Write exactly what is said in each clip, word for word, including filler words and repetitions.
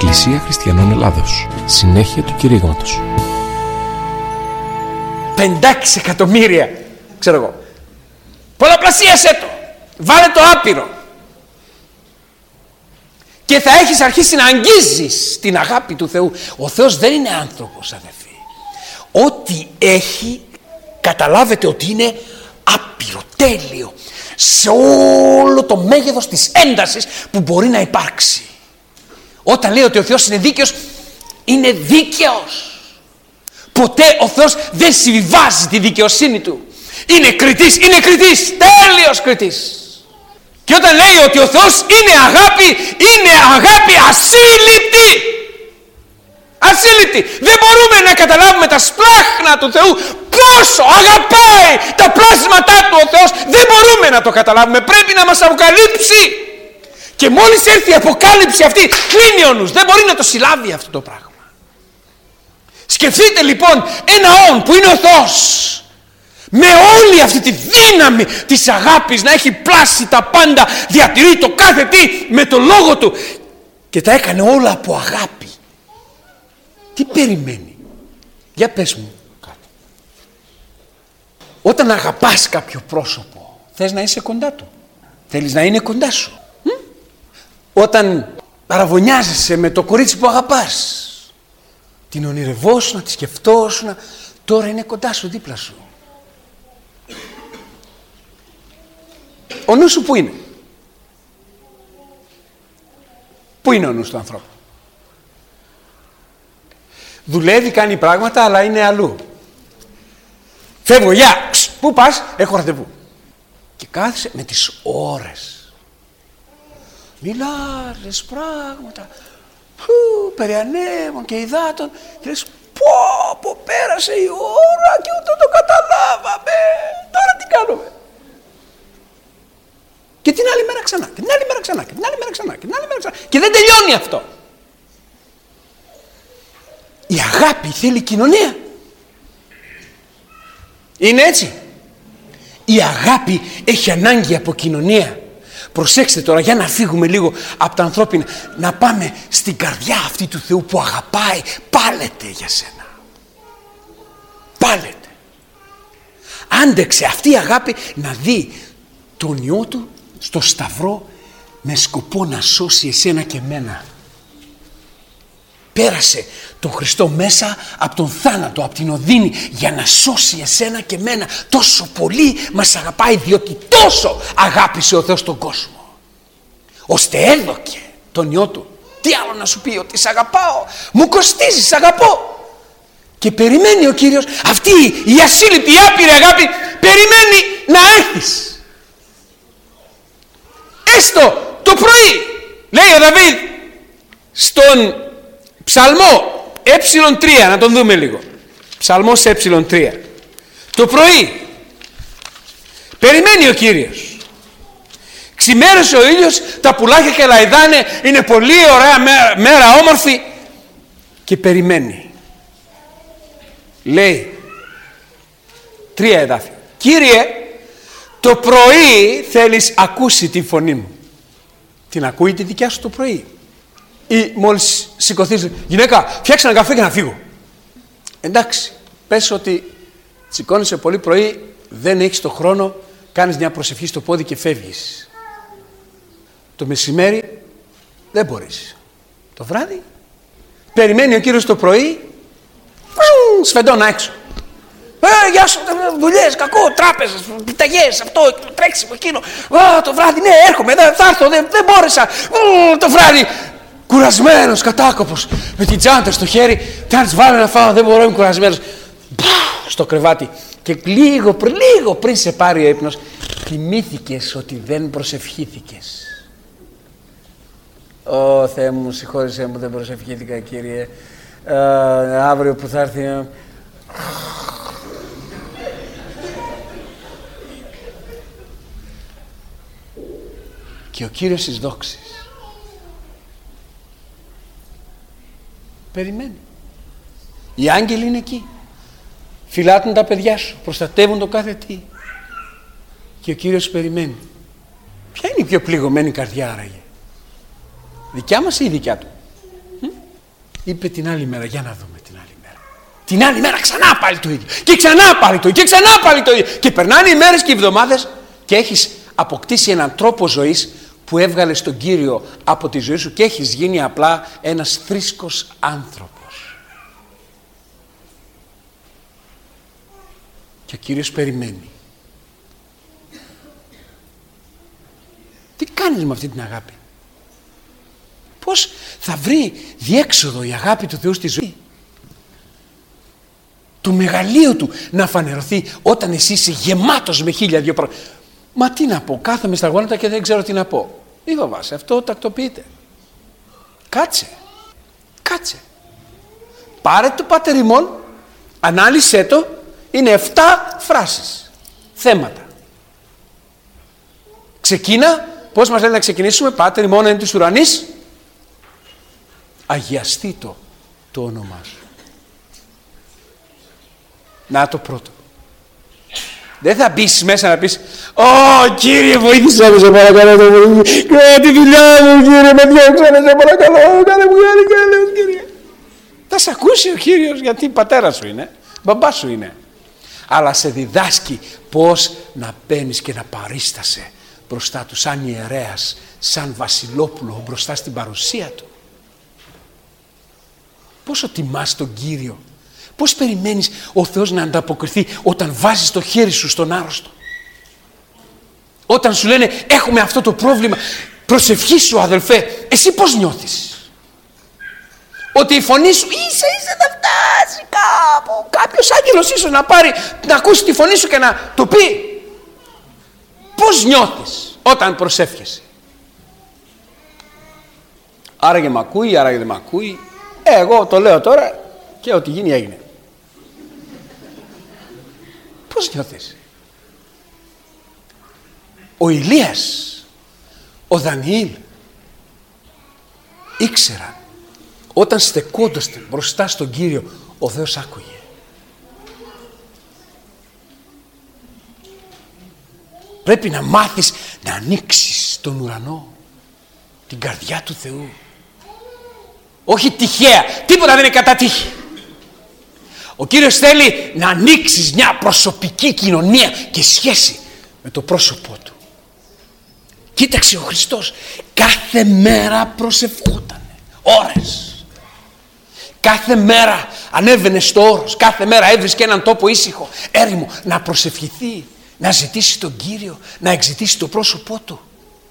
Εκκλησία Χριστιανών Ελλάδος. Συνέχεια του κηρύγματος. Πεντάξι εκατομμύρια, ξέρω εγώ. Πολλαπλασίασέ το. Βάλε το άπειρο. Και θα έχεις αρχίσει να αγγίζεις την αγάπη του Θεού. Ο Θεός δεν είναι άνθρωπος, αδελφοί. Ό,τι έχει, καταλάβετε ότι είναι άπειρο, τέλειο, σε όλο το μέγεθος της έντασης που μπορεί να υπάρξει. Όταν λέει ότι ο Θεός είναι δίκαιος, είναι δίκαιος. Ποτέ ο Θεός δεν συμβιβάζει τη δικαιοσύνη του. Είναι κριτής, είναι κριτής, τέλειος κριτής. Και όταν λέει ότι ο Θεός είναι αγάπη, είναι αγάπη ασύλληπτη. Ασύλληπτη. Δεν μπορούμε να καταλάβουμε τα σπλάχνα του Θεού, πόσο αγαπάει τα πλάσματά του ο Θεός. Δεν μπορούμε να το καταλάβουμε. Πρέπει να μας αποκαλύψει. Και μόλις έρθει η αποκάλυψη αυτή, κλείνει ο νους. Δεν μπορεί να το συλλάβει αυτό το πράγμα. Σκεφτείτε λοιπόν ένα όν που είναι ο Θεός, με όλη αυτή τη δύναμη της αγάπης, να έχει πλάσει τα πάντα, διατηρεί το κάθε τι με το λόγο του και τα έκανε όλα από αγάπη. Τι περιμένει? Για πες μου κάτι. Όταν αγαπάς κάποιο πρόσωπο, θες να είσαι κοντά του. Θέλεις να είναι κοντά σου. Μ? Όταν παραβωνιάζεσαι με το κορίτσι που αγαπάς, την ονειρευόσουν, να τη σκεφτόσουν, τώρα είναι κοντά σου, δίπλα σου. Ο νους σου πού είναι? Πού είναι ο νους του ανθρώπου? Δουλεύει, κάνει πράγματα, αλλά είναι αλλού. Φεύγω, γεια! Πού πας? Έχω ραντεβού. Και κάθισε με τις ώρες. Μιλάρες πράγματα, που, περί ανέμων και υδάτων. Και λες, πω, πω, πέρασε η ώρα και ούτε το καταλάβαμε. Τώρα τι κάνουμε? Και την άλλη μέρα ξανά, και την άλλη μέρα ξανά, και την άλλη μέρα ξανά, και την άλλη μέρα ξανά. Και δεν τελειώνει αυτό. Η αγάπη θέλει κοινωνία. Είναι έτσι? Η αγάπη έχει ανάγκη από κοινωνία. Προσέξτε τώρα, για να φύγουμε λίγο από τα ανθρώπινα, να πάμε στην καρδιά αυτή του Θεού που αγαπάει. Πάλετε για σένα. Πάλετε. Άντεξε αυτή η αγάπη να δει τον Υιό του στο σταυρό με σκοπό να σώσει εσένα και μένα. Πέρασε τον Χριστό μέσα από τον θάνατο, από την οδύνη, για να σώσει εσένα και μένα. Τόσο πολύ μας αγαπάει, διότι τόσο αγάπησε ο Θεός τον κόσμο, ώστε έδωκε τον Υιό του. Τι άλλο να σου πει? Ότι σ' αγαπάω, μου κοστίζει, σ' αγαπώ. Και περιμένει ο Κύριος αυτή η ασύλληπτη, η άπειρη αγάπη, περιμένει να έχεις. Έστω το πρωί, λέει ο Δαβίδ στον Ψαλμό ε τρία, να τον δούμε λίγο. Ψαλμός ε τρία. Το πρωί περιμένει ο Κύριος. Ξημέρωσε ο ήλιος, τα πουλάκια και λαϊδάνε, είναι πολύ ωραία μέρα, μέρα όμορφη, και περιμένει. Λέει τρία εδάφια. Κύριε, το πρωί θέλεις ακούσει τη φωνή μου. Την ακούει τη δικιά σου το πρωί? Ή μόλις σηκωθείς, γυναίκα, φτιάξε ένα καφέ και να φύγω? Εντάξει, πες ότι σηκώνεσαι πολύ πρωί, δεν έχεις το χρόνο, κάνεις μια προσευχή στο πόδι και φεύγεις. Το μεσημέρι δεν μπορείς. Το βράδυ περιμένει ο Κύριος το πρωί, σφεντώνα έξω. Ε, γεια σου, δουλειές, κακό, τράπεζες, πιταγιές, αυτό, τρέξιμο, εκείνο. Α, το βράδυ, ναι, έρχομαι, δεν θα έρθω, δεν, δεν μπόρεσα. Ου, το βράδυ, κουρασμένος, κατάκοπος, με την τσάντα στο χέρι, τι να της βάλω να φάω, δεν μπορώ, είμαι κουρασμένος. Μπα, στο κρεβάτι. Και λίγο, λίγο πριν σε πάρει ο ύπνος, θυμήθηκες ότι δεν προσευχήθηκες. Ω Θεέ μου, συγχώρησέ μου, δεν προσευχήθηκα, Κύριε. Ε, αύριο που θα έρθει... Και ο Κύριος της δόξης περιμένει. Οι άγγελοι είναι εκεί, φυλάτουν τα παιδιά σου, προστατεύουν το κάθε τι, και ο Κύριος περιμένει. Ποια είναι η πιο πληγωμένη καρδιά άραγε? Δικιά μας ή η δικιά του? Μ? Είπε την άλλη μέρα, για να δούμε την άλλη μέρα. Την άλλη μέρα ξανά πάλι το ίδιο. Και ξανά πάλι το ίδιο. Και ξανά πάλι το ίδιο. Και περνάνε οι μέρες και οι εβδομάδες και έχεις αποκτήσει έναν τρόπο ζωής που έβγαλες τον Κύριο από τη ζωή σου και έχεις γίνει απλά ένας θρήσκος άνθρωπος. Και ο Κύριος περιμένει. Τι κάνεις με αυτή την αγάπη? Πώς θα βρει διέξοδο η αγάπη του Θεού στη ζωή? Το μεγαλείο του να φανερωθεί όταν εσύ είσαι γεμάτος με χίλια δυο πράγματα. Μα τι να πω, κάθομαι στα γόνατα και δεν ξέρω τι να πω. Μη φοβάσαι, αυτό τακτοποιείται. Κάτσε, κάτσε. Πάρε το Πάτερ ημών, ανάλυσέ το, είναι εφτά φράσεις, θέματα. Ξεκίνα, πώς μας λένε να ξεκινήσουμε? Πάτερ ημών εν της ουρανής, αγιαστεί το, το όνομά σου. Να το πρώτο. Δεν θα μπεις μέσα να πεις «Ω Κύριε βοήθησέ με, σε παρακαλώ, το βοήθησε, τη δουλειά μου Κύριε, με διώξανε, σε παρακαλώ, κάνε μου χάρη, κάνε Κύριε». Θα σε ακούσει ο Κύριος, γιατί πατέρα σου είναι, μπαμπά σου είναι. Αλλά σε διδάσκει πώς να μπαίνεις και να παρίστασαι μπροστά του σαν ιερέας, σαν βασιλόπουλο μπροστά στην παρουσία του. Πόσο τιμάς τον Κύριο. Πώς περιμένεις ο Θεός να ανταποκριθεί όταν βάζεις το χέρι σου στον άρρωστο? Όταν σου λένε έχουμε αυτό το πρόβλημα, προσευχή σου αδελφέ, εσύ πώς νιώθεις? Ότι η φωνή σου ίσα ίσα θα φτάσει κάπου, κάποιος άγγελος ίσως να πάρει, να ακούσει τη φωνή σου και να το πει. Πώς νιώθεις όταν προσεύχεσαι? Άραγε μ' ακούει, άραγε δεν μ' ακούει. Ε, εγώ το λέω τώρα και ό,τι γίνει έγινε. Πώς νιώθεις? Ο Ηλίας, ο Δανιήλ ήξεραν όταν στεκόνταστε μπροστά στον Κύριο, ο Θεός άκουγε. Πρέπει να μάθεις να ανοίξεις τον ουρανό, την καρδιά του Θεού. Όχι τυχαία, τίποτα δεν είναι κατά τύχη. Ο Κύριος θέλει να ανοίξεις μια προσωπική κοινωνία και σχέση με το πρόσωπό του. Κοίταξε ο Χριστός, κάθε μέρα προσευχότανε, ώρες. Κάθε μέρα ανέβαινε στο όρος, κάθε μέρα έβρισκε έναν τόπο ήσυχο, έρημο, να προσευχηθεί, να ζητήσει τον Κύριο, να εξητήσει το πρόσωπό του.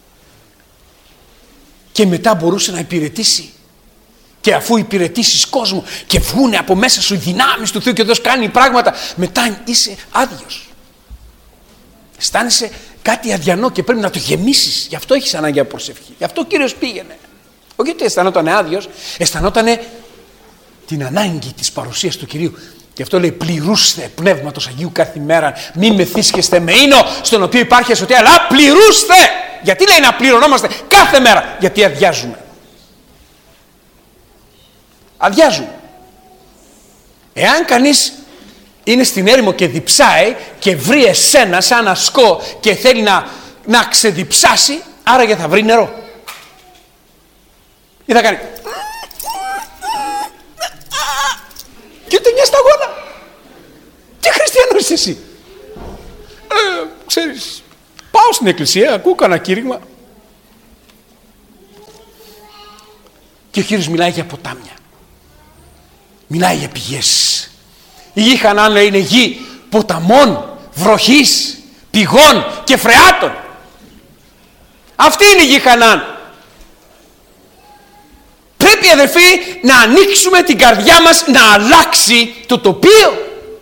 Και μετά μπορούσε να υπηρετήσει. Και αφού υπηρετήσεις κόσμο και βγούνε από μέσα σου οι δυνάμεις του Θεού και ο Θεός κάνει πράγματα, μετά είσαι άδειος. Αισθάνεσαι κάτι αδιανό και πρέπει να το γεμίσεις. Γι' αυτό έχεις ανάγκη από προσευχή. Γι' αυτό ο Κύριος πήγαινε. Όχι ότι αισθανόταν άδειος, αισθανόταν την ανάγκη της παρουσίας του Κυρίου. Γι' αυτό λέει πληρούστε Πνεύματος Αγίου κάθε μέρα. Μη μεθύσκεστε με ίνο στον οποίο υπάρχει ασωτεία, αλλά πληρούστε. Γιατί λέει να πληρωνόμαστε κάθε μέρα? Γιατί αδειάζουμε. Αδειάζουμε. Εάν κανείς είναι στην έρημο και διψάει και βρει εσένα σαν ασκό και θέλει να, να ξεδιψάσει, άραγε θα βρει νερό. Ή θα κάνει και ούτε μια σταγόνα. Τι χριστιανός είσαι εσύ? Ε, ξέρεις, πάω στην εκκλησία, ακούω κανένα κήρυγμα. Και ο Κύριος μιλάει για ποτάμια. Μιλάει για πηγές. Η γη Χανaan λέει είναι γη ποταμών, βροχής, πηγών και φρεάτων. Αυτή είναι η γη Χανaan. Πρέπει αδελφοί να ανοίξουμε την καρδιά μας να αλλάξει το τοπίο.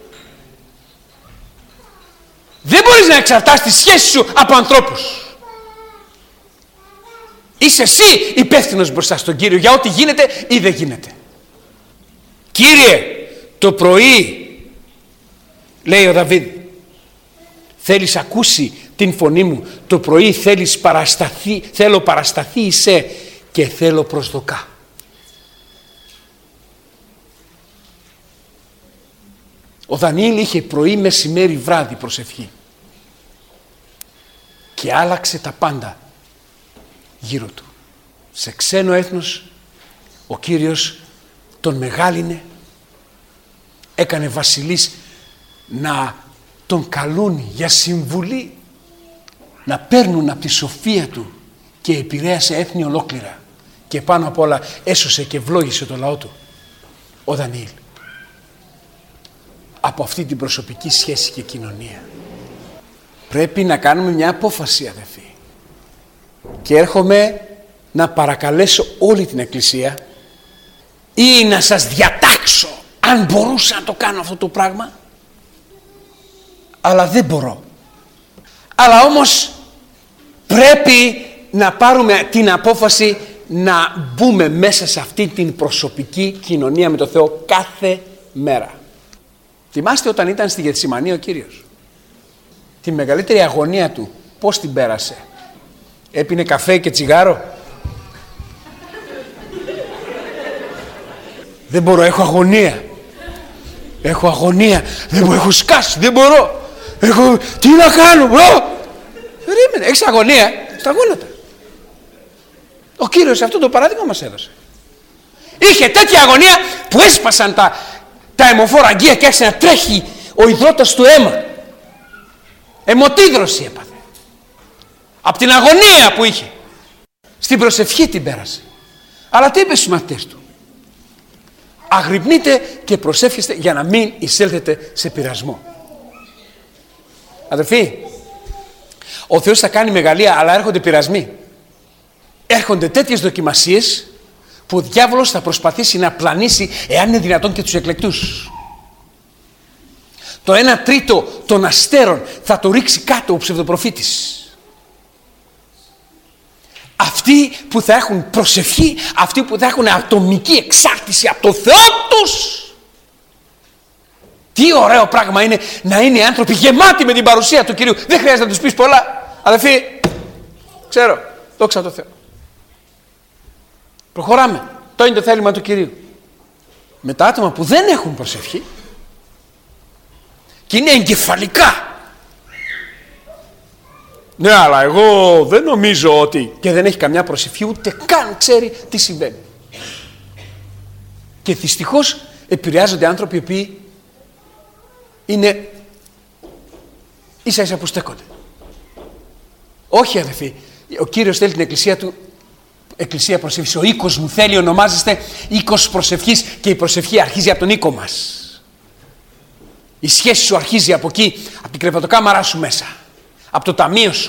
Δεν μπορείς να εξαρτάς τη σχέση σου από ανθρώπους. Είσαι εσύ υπεύθυνος μπροστά στον Κύριο για ό,τι γίνεται ή δεν γίνεται. Κύριε, το πρωί, λέει ο Δαβίδ, θέλεις ακούσει την φωνή μου, το πρωί θέλεις παρασταθεί, θέλω παρασταθεί είσαι και θέλω προσδοκά. Ο Δανιήλ είχε πρωί, μεσημέρι, βράδυ προσευχή και άλλαξε τα πάντα γύρω του. Σε ξένο έθνος ο Κύριος τον μεγάλινε, έκανε βασιλείς να τον καλούν για συμβουλή, να παίρνουν από τη σοφία του, και επηρέασε έθνη ολόκληρα, και πάνω απ' όλα έσωσε και ευλόγησε το λαό του. Ο Δανιήλ, από αυτή την προσωπική σχέση και κοινωνία. Πρέπει να κάνουμε μια απόφαση, αδελφοί, και έρχομαι να παρακαλέσω όλη την Εκκλησία, ή να σας διατάξω αν μπορούσα να το κάνω αυτό το πράγμα, αλλά δεν μπορώ. Αλλά όμως πρέπει να πάρουμε την απόφαση να μπούμε μέσα σε αυτή την προσωπική κοινωνία με τον Θεό κάθε μέρα. Θυμάστε όταν ήταν στη Γεθσιμανή ο Κύριος, τη μεγαλύτερη αγωνία του πώς την πέρασε? Έπινε καφέ και τσιγάρο? Δεν μπορώ, έχω αγωνία. Έχω αγωνία. Δεν μπορώ, έχω σκάσει, δεν μπορώ. Έχω... Τι να κάνω, μπρο! Περίμενε, έχεις αγωνία, στα γόνατα. Ο Κύριος αυτό το παράδειγμα μας έδωσε. Είχε τέτοια αγωνία που έσπασαν τα, τα αιμοφόρα αγγεία και άρχισε να τρέχει ο υδρότας του αίμα. Αιμοτίδρωση έπαθε. Από την αγωνία που είχε. Στην προσευχή την πέρασε. Αλλά τι είπε στους μαθητές του? Αγρυπνείτε και προσεύχεστε για να μην εισέλθετε σε πειρασμό. Αδελφοί, ο Θεός θα κάνει μεγαλεία, αλλά έρχονται πειρασμοί. Έρχονται τέτοιες δοκιμασίες που ο διάβολος θα προσπαθήσει να πλανήσει, εάν είναι δυνατόν, και τους εκλεκτούς. Το ένα τρίτο των αστέρων θα το ρίξει κάτω ο ψευδοπροφήτης. Αυτοί που θα έχουν προσευχή, αυτοί που θα έχουν ατομική εξάρτηση από το Θεό τους. Τι ωραίο πράγμα είναι να είναι οι άνθρωποι γεμάτοι με την παρουσία του Κυρίου. Δεν χρειάζεται να τους πεις πολλά. Αδελφοί, ξέρω, δόξα τω Θεώ. Προχωράμε. Το είναι το θέλημα του Κυρίου. Με τα άτομα που δεν έχουν προσευχή και είναι εγκεφαλικά. Ναι, αλλά εγώ δεν νομίζω ότι... Και δεν έχει καμιά προσευχή, ούτε καν ξέρει τι συμβαίνει. Και δυστυχώς επηρεάζονται άνθρωποι οι οποίοι είναι ίσα ίσα που στέκονται. Όχι, αδελφοί, ο Κύριος θέλει την εκκλησία του, εκκλησία προσευχής. Ο οίκος μου θέλει, ονομάζεστε οίκος προσευχής, και η προσευχή αρχίζει από τον οίκο μας. Η σχέση σου αρχίζει από εκεί, από την κρεβατοκάμαρά σου μέσα, από το ταμείο σου.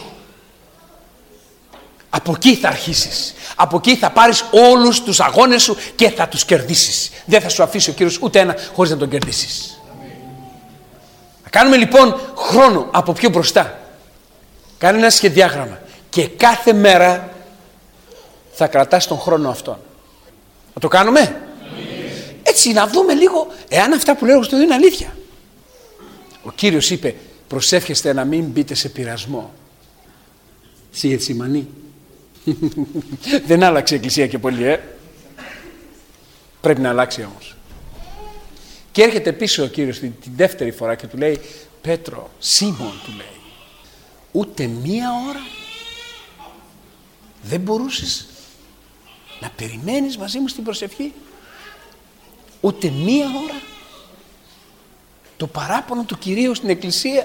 Από εκεί θα αρχίσεις. Από εκεί θα πάρεις όλους τους αγώνες σου και θα τους κερδίσεις. Δεν θα σου αφήσει ο Κύριος ούτε ένα χωρίς να τον κερδίσεις. Θα κάνουμε λοιπόν χρόνο από πιο μπροστά. Κάνε ένα σχεδιάγραμμα και κάθε μέρα θα κρατάς τον χρόνο αυτόν. Θα το κάνουμε? Έτσι να δούμε λίγο εάν αυτά που λέω στο είναι αλήθεια. Ο Κύριος είπε, προσεύχεστε να μην μπείτε σε πειρασμό. Στη Γεθσιμανή. Δεν άλλαξε η εκκλησία και πολύ, ε. Πρέπει να αλλάξει όμως. Και έρχεται πίσω ο Κύριος την, την δεύτερη φορά και του λέει, Πέτρο, Σίμων, του λέει, ούτε μία ώρα δεν μπορούσες να περιμένεις μαζί μου στην προσευχή? Ούτε μία ώρα? Το παράπονο του Κυρίου στην εκκλησία.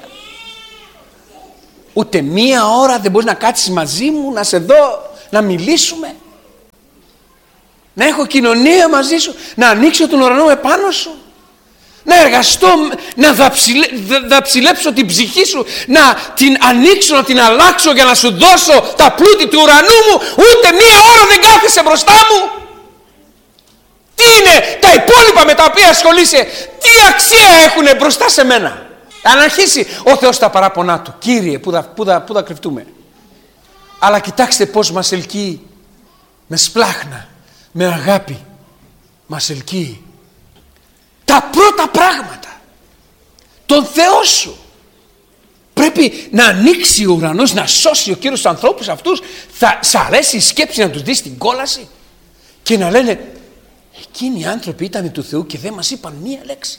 Ούτε μία ώρα δεν μπορείς να κάτσεις μαζί μου, να σε δω, να μιλήσουμε, να έχω κοινωνία μαζί σου, να ανοίξω τον ουρανό επάνω σου, να εργαστώ, να δαψιλε, δαψιλέψω την ψυχή σου, να την ανοίξω, να την αλλάξω για να σου δώσω τα πλούτη του ουρανού μου? Ούτε μία ώρα δεν κάθεσαι μπροστά μου. Τι είναι τα υπόλοιπα με τα οποία ασχολείσαι? Τι αξία έχουν μπροστά σε μένα? Αν αρχίσει ο Θεός τα παράπονά του, Κύριε, πού θα, πού θα, πού θα κρυφτούμε? Αλλά κοιτάξτε πώς μας ελκύει, με σπλάχνα, με αγάπη μας ελκύει τα πρώτα πράγματα, τον Θεό σου. Πρέπει να ανοίξει ο ουρανός, να σώσει ο Κύριος τους ανθρώπους αυτούς. Θα σ' αρέσει η σκέψη να τους δεις στην κόλαση και να λένε, εκείνοι οι άνθρωποι ήταν του Θεού και δεν μας είπαν μία λέξη?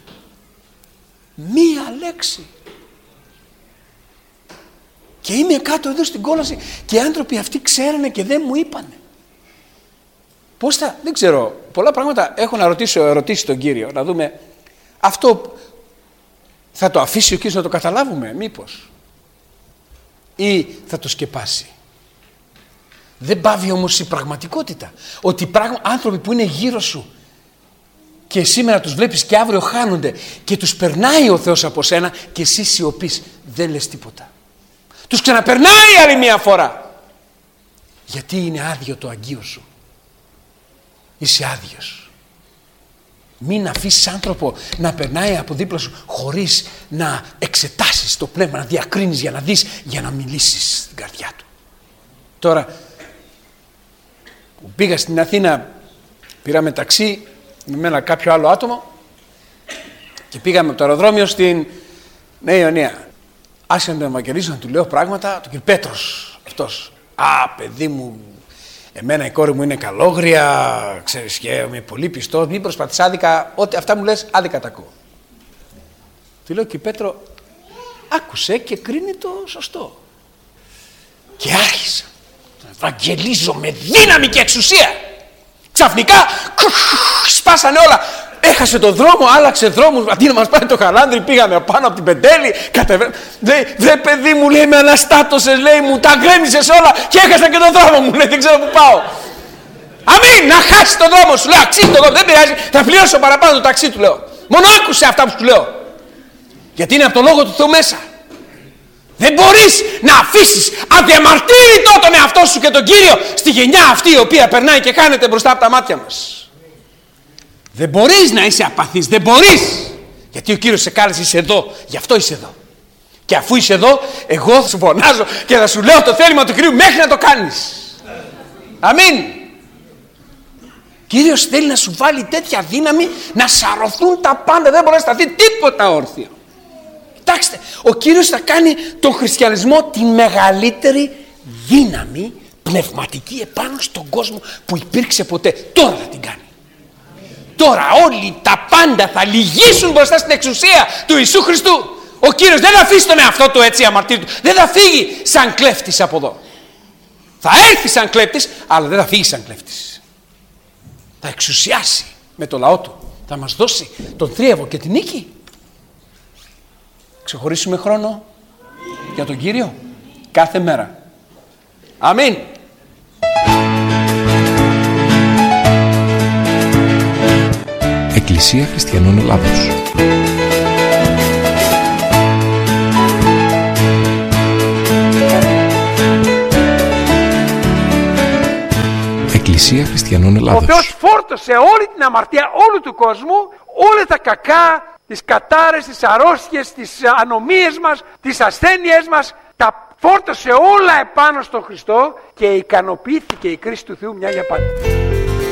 Μία λέξη. Και είμαι κάτω εδώ στην κόλαση και οι άνθρωποι αυτοί ξέρανε και δεν μου είπανε. Πώς θα, δεν ξέρω, πολλά πράγματα έχω να ρωτήσω ερωτήσει τον Κύριο, να δούμε αυτό θα το αφήσει ο Κύριος να το καταλάβουμε μήπως, ή θα το σκεπάσει. Δεν πάβει όμως η πραγματικότητα, ότι πράγμα, άνθρωποι που είναι γύρω σου και σήμερα τους βλέπεις και αύριο χάνονται και τους περνάει ο Θεός από σένα και εσύ σιωπείς, δεν λες τίποτα. Τους ξαναπερνάει άλλη μια φορά. Γιατί είναι άδειο το αγγείο σου. Είσαι άδειος. Μην αφήσεις άνθρωπο να περνάει από δίπλα σου χωρίς να εξετάσεις το πνεύμα, να διακρίνεις για να δεις, για να μιλήσεις στην καρδιά του. Τώρα που πήγα στην Αθήνα, πήραμε ταξί με μένα κάποιο άλλο άτομο και πήγαμε από το αεροδρόμιο στην Νέα Ιωνία. Άρχισα να τον Ευαγγελίζω, να του λέω πράγματα, του κ. Πέτρος αυτός. Α, παιδί μου, εμένα η κόρη μου είναι καλόγρια, ξέρεις, και είμαι πολύ πιστός, μην προσπαθείς άδικα, ό,τι αυτά μου λες άδικα τα ακούω. Του λέω, κ. Πέτρο, άκουσε και κρίνει το σωστό. Και άρχισα να ευαγγελίζω με δύναμη και εξουσία. Ξαφνικά σπάσανε όλα. Έχασε τον δρόμο, άλλαξε δρόμους. Αντί να μας πάει το Χαλάνδρι, πήγαμε πάνω από την Πεντέλη. Κατεβα... Λέει, δε παιδί μου, λέει, με αναστάτωσες, λέει, μου τα γκρέμισες όλα και έχασα και τον δρόμο μου, λέει, δεν ξέρω που πάω. Αμήν, να χάσει τον δρόμο σου, λέω, αξίζει τον δρόμο, δεν πειράζει, θα πληρώσω παραπάνω το ταξί του, λέω. Μόνο άκουσε αυτά που σου λέω. Γιατί είναι από το λόγο του Θεού μέσα. Δεν μπορείς να αφήσεις αδιαμαρτύρητο τον εαυτό σου και τον Κύριο στη γενιά αυτή η οποία περνάει και χάνεται μπροστά από τα μάτια μας. Δεν μπορείς να είσαι απαθής, δεν μπορείς. Γιατί ο Κύριος σε κάλεσε, είσαι εδώ, γι' αυτό είσαι εδώ. Και αφού είσαι εδώ, εγώ θα σου φωνάζω και θα σου λέω το θέλημα του Κυρίου μέχρι να το κάνεις. Αμήν. Κύριος θέλει να σου βάλει τέτοια δύναμη να σαρωθούν τα πάντα, δεν μπορεί να σταθεί τίποτα όρθιο. Κοιτάξτε, ο Κύριος θα κάνει τον χριστιανισμό τη μεγαλύτερη δύναμη πνευματική επάνω στον κόσμο που υπήρξε ποτέ. Τώρα θα την κάνει. Τώρα όλοι τα πάντα θα λυγίσουν μπροστά στην εξουσία του Ιησού Χριστού. Ο Κύριος δεν θα αφήσει τον εαυτό του έτσι αμαρτύρητο. Δεν θα φύγει σαν κλέφτης από εδώ. Θα έρθει σαν κλέφτης, αλλά δεν θα φύγει σαν κλέφτης. Θα εξουσιάσει με το λαό του. Θα μας δώσει τον θρίαβο και την νίκη. Ξεχωρίσουμε χρόνο για τον Κύριο κάθε μέρα. Αμήν. Εκκλησία Χριστιανών Ελλάδος. Εκκλησία Χριστιανών Ελλάδος. Ο Θεός φόρτωσε όλη την αμαρτία όλου του κόσμου, όλα τα κακά, τις κατάρες, τις αρρώστιες, τις ανομίες μας, τις ασθένειές μας, τα φόρτωσε όλα επάνω στον Χριστό και ικανοποιήθηκε η κρίση του Θεού μια για πάντα.